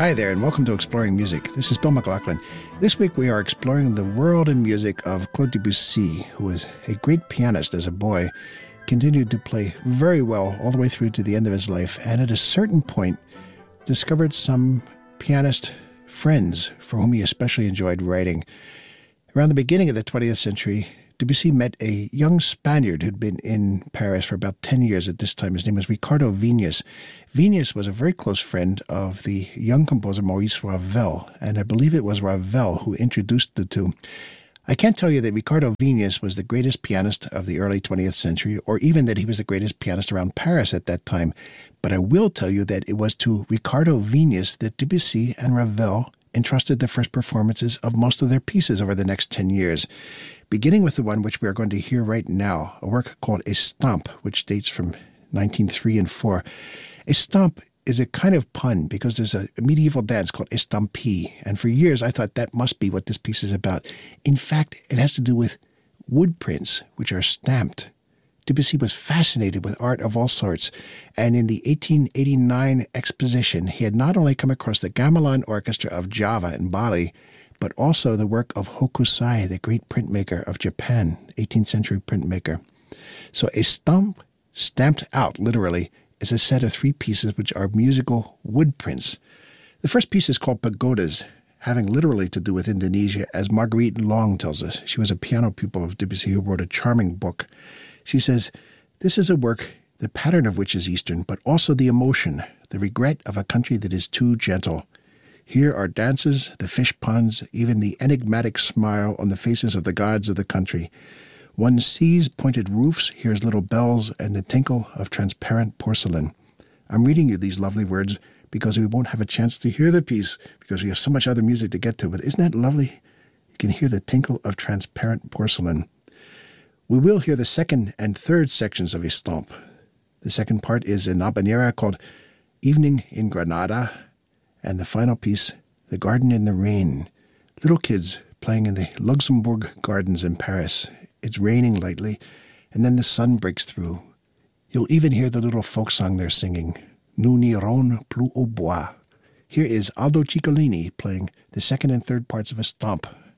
Hi there, and welcome to Exploring Music. This is Bill McLaughlin. This week we are exploring the world and music of Claude Debussy, who was a great pianist as a boy, continued to play very well all the way through to the end of his life, and at a certain point discovered some pianist friends for whom he especially enjoyed writing. Around the beginning of the 20th century, Debussy met a young Spaniard who'd been in Paris for about 10 years at this time. His name was Ricardo Vignes. Vignes was a very close friend of the young composer Maurice Ravel, and I believe it was Ravel who introduced the two. I can't tell you that Ricardo Vignes was the greatest pianist of the early 20th century, or even that he was the greatest pianist around Paris at that time, but I will tell you that it was to Ricardo Vignes that Debussy and Ravel entrusted the first performances of most of their pieces over the next 10 years, beginning with the one which we are going to hear right now, a work called Estampes, which dates from 1903 and 4. Estampes is a kind of pun because there's a medieval dance called estampie, and for years I thought that must be what this piece is about. In fact, it has to do with wood prints, which are stamped. Debussy was fascinated with art of all sorts, and in the 1889 exposition, he had not only come across the Gamelan Orchestra of Java in Bali, but also the work of Hokusai, the great printmaker of Japan, 18th century printmaker. So Estampes, stamped out literally, is a set of 3 pieces which are musical wood prints. The first piece is called Pagodas, having literally to do with Indonesia, as Marguerite Long tells us. She was a piano pupil of Debussy who wrote a charming book. She says, "This is a work, the pattern of which is Eastern, but also the emotion, the regret of a country that is too gentle. Here are dances, the fish ponds, even the enigmatic smile on the faces of the gods of the country. One sees pointed roofs, hears little bells, and the tinkle of transparent porcelain." I'm reading you these lovely words because we won't have a chance to hear the piece because we have so much other music to get to, but isn't that lovely? You can hear the tinkle of transparent porcelain. We will hear the second and third sections of Estampes. The second part is an habanera called Evening in Granada, and the final piece, The Garden in the Rain. Little kids playing in the Luxembourg Gardens in Paris. It's raining lightly, and then the sun breaks through. You'll even hear the little folk song they're singing, Nous n'irons plus au bois. Here is Aldo Ciccolini playing the second and third parts of Estampes